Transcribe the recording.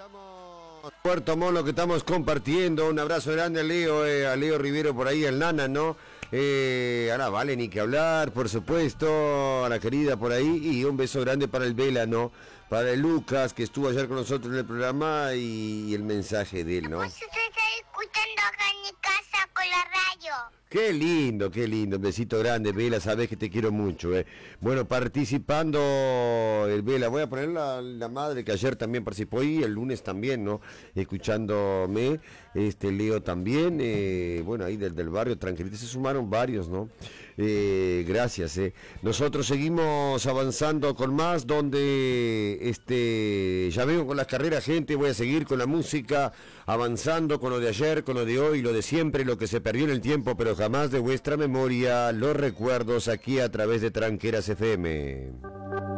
Estamos Puerto Mono, que estamos compartiendo. Un abrazo grande a Leo Rivero por ahí, el Nana, ¿no? Ahora vale ni que hablar, por supuesto, a la querida por ahí, y un beso grande para el Vela, ¿no? Para el Lucas, que estuvo ayer con nosotros en el programa, y el mensaje de él, ¿no? Pues estoy escuchando acá en mi casa con la radio. Qué lindo, un besito grande, Vela, sabes que te quiero mucho, Bueno, participando el Vela, voy a poner la madre que ayer también participó y el lunes también, ¿no? Escuchándome, Leo también, bueno, ahí del barrio Tranquilita se sumaron varios, ¿no? Gracias, Nosotros seguimos avanzando con más, donde, ya vengo con las carreras, gente, voy a seguir con la música, avanzando con lo de ayer, con lo de hoy, lo de siempre, lo que se perdió en el tiempo, pero jamás de vuestra memoria, los recuerdos aquí a través de Tranqueras FM.